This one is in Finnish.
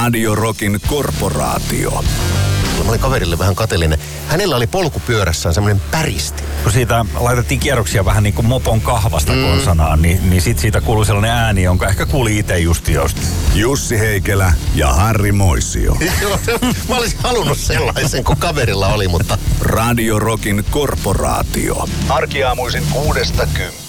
Radio Rockin korporaatio. Mä olin kaverille vähän kateellinen. Hänellä oli polkupyörässään semmoinen päristi. Kun siitä laitettiin kierroksia vähän niin kuin mopon kahvasta konsanaan, niin sit siitä kuului sellainen ääni, jonka ehkä kuuli itse just jostain. Jussi Heikelä ja Harri Moisio. Mä olisin halunnut sellaisen, kun kaverilla oli, mutta... Radio Rockin korporaatio. Arkiaamuisin 6-10.